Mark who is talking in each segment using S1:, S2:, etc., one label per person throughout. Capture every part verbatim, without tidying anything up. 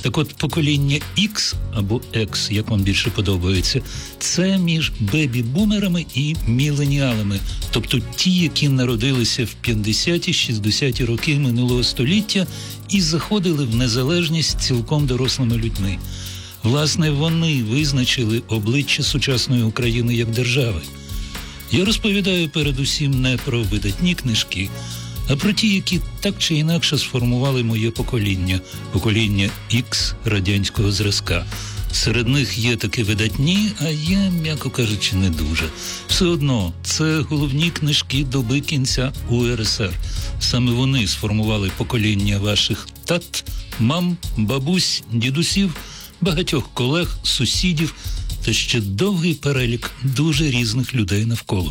S1: Так от, покоління X, або X, як вам більше подобається, це між бебі-бумерами і міленіалами, тобто ті, які народилися в п'ятдесяті-шістдесяті роки минулого століття і заходили в незалежність цілком дорослими людьми. Власне, вони визначили обличчя сучасної України як держави. Я розповідаю передусім не про видатні книжки, а про ті, які так чи інакше сформували моє покоління, покоління X радянського зразка. Серед них є такі видатні, а є, м'яко кажучи, не дуже. Все одно, це головні книжки доби кінця У Ер Ес Ер. Саме вони сформували покоління ваших тат, мам, бабусь, дідусів, багатьох колег, сусідів та ще довгий перелік дуже різних людей навколо.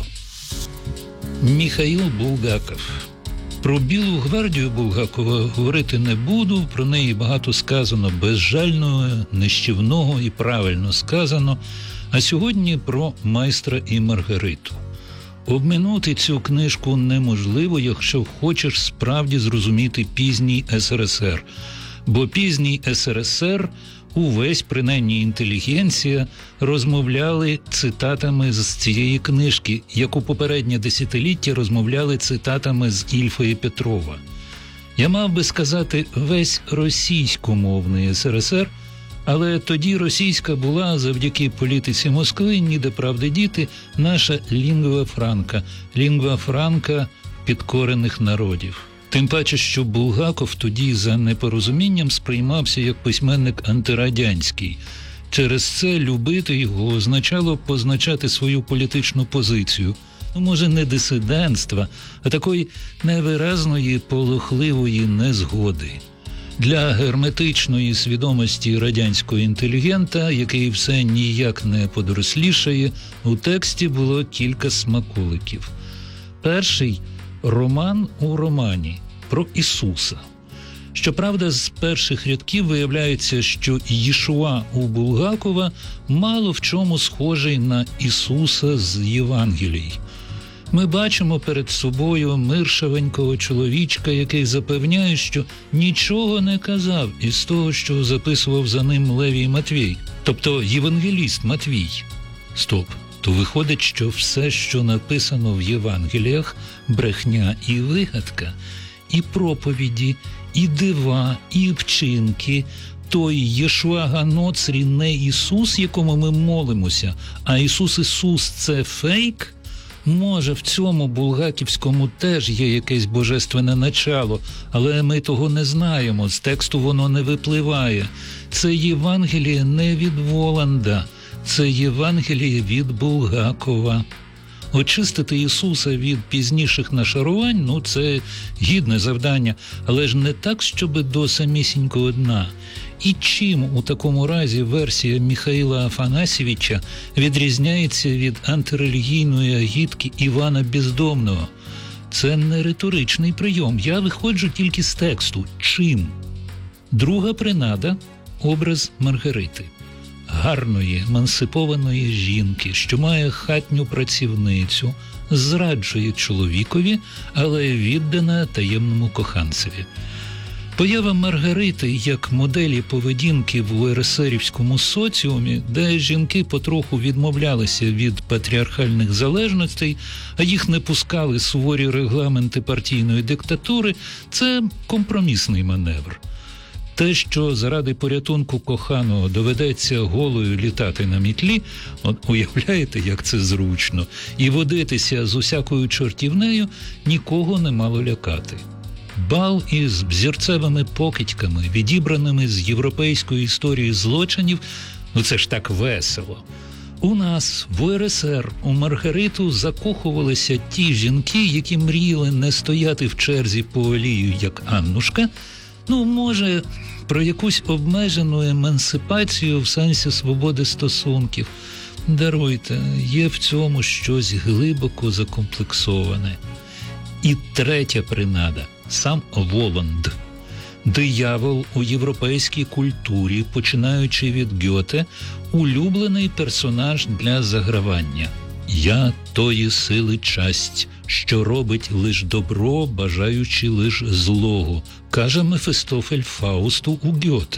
S1: Міхаїл Булгаков. Про Білу гвардію Булгакова говорити не буду, про неї багато сказано безжального, нищівного і правильно сказано, а сьогодні про «Майстра і Маргариту». Обминути цю книжку неможливо, якщо хочеш справді зрозуміти пізній Ес Ер Ес Ер. Бо пізній Ес Ер Ес Ер, увесь, принаймні інтелігенція, розмовляли цитатами з цієї книжки, як у попереднє десятиліття розмовляли цитатами з Ільфа і Петрова. Я мав би сказати весь російськомовний Ес Ер Ес Ер, але тоді російська була, завдяки політиці Москви, ніде правди діти, наша лінгва франка, лінгва франка підкорених народів. Тим паче, що Булгаков тоді за непорозумінням сприймався як письменник антирадянський. Через це любити його означало позначати свою політичну позицію. Ну, може, не дисидентства, а такої невиразної, полохливої незгоди. Для герметичної свідомості радянського інтелігента, який все ніяк не подорослішає, у тексті було кілька смаколиків. Перший – роман у романі про Ісуса. Щоправда, з перших рядків виявляється, що Єшуа у Булгакова мало в чому схожий на Ісуса з Євангелій. Ми бачимо перед собою миршавенького чоловічка, який запевняє, що нічого не казав із того, що записував за ним Левій Матвій, тобто євангеліст Матвій. Стоп. То виходить, що все, що написано в Євангеліях, брехня і вигадка, і проповіді, і дива, і вчинки. Той Єшуа га-Ноцрі не Ісус, якому ми молимося, а Ісус Ісус – це фейк? Може, в цьому булгаківському теж є якесь божественне начало, але ми того не знаємо, з тексту воно не випливає. Це Євангеліє не від Воланда. Це Євангеліє від Булгакова. Очистити Ісуса від пізніших нашарувань, ну це гідне завдання, але ж не так, щоби до самісінького дна. І чим у такому разі версія Михаїла Афанасьєвича відрізняється від антирелігійної агітки Івана Бездомного? Це не риторичний прийом, я виходжу тільки з тексту. Чим? Друга принада – образ Маргарити. Гарної, емансипованої жінки, що має хатню працівницю, зраджує чоловікові, але віддана таємному коханцеві. Поява Маргарити як моделі поведінки в У Ер Ес Ерівському соціумі, де жінки потроху відмовлялися від патріархальних залежностей, а їх не пускали суворі регламенти партійної диктатури, це компромісний маневр. Те, що заради порятунку коханого доведеться голою літати на мітлі, от уявляєте, як це зручно, і водитися з усякою чортівнею, нікого не мало лякати. Бал із взірцевими покидьками, відібраними з європейської історії злочинів, ну це ж так весело. У нас, в У Ер Ес Ер, у Маргариту закохувалися ті жінки, які мріяли не стояти в черзі по олію, як Аннушка. Ну, може, про якусь обмежену емансипацію в сенсі свободи стосунків. Даруйте, є в цьому щось глибоко закомплексоване. І третя принада – сам Воланд. Диявол у європейській культурі, починаючи від Гьоте, улюблений персонаж для загравання. «Я тої сили часть, що робить лиш добро, бажаючи лиш злого», каже Мефістофель Фаусту у Гьоте.